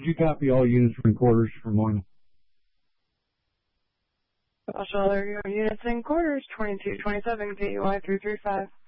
Could you copy all units from quarters for Moynihan? All units in quarters, 2227, KUI 335.